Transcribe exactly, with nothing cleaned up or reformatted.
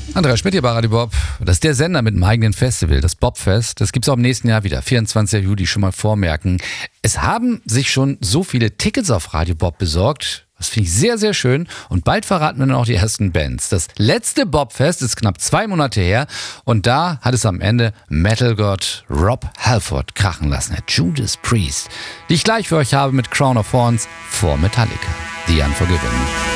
Andreas Schmidt hier bei Radio Bob. Das ist der Sender mit dem eigenen Festival, das Bobfest. Das gibt's auch im nächsten Jahr wieder, vierundzwanzigsten Juli, schon mal vormerken. Es haben sich schon so viele Tickets auf Radio Bob besorgt. Das finde ich sehr, sehr schön. Und bald verraten wir dann auch die ersten Bands. Das letzte Bobfest ist knapp zwei Monate her. Und da hat es am Ende Metalgott Rob Halford krachen lassen. Der Judas Priest, die ich gleich für euch habe mit Crown of Thorns vor Metallica. The Unforgiven.